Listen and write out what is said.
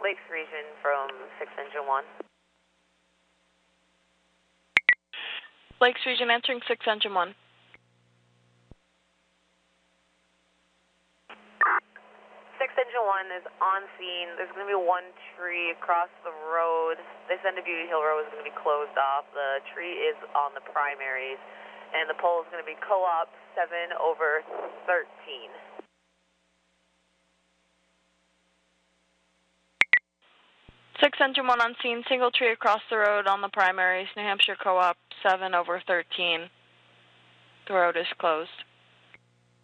Lakes Region from 6 Engine 1. Lakes Region entering 6 Engine 1. 6 Engine 1 is on scene. There's going to be one tree across the road. This end of Beauty Hill Road is going to be closed off. The tree is on the primaries, and the pole is going to be co-op 7/13. 6 Engine 1 on scene, single tree across the road on the primaries, New Hampshire Co-op 7/13. The road is closed.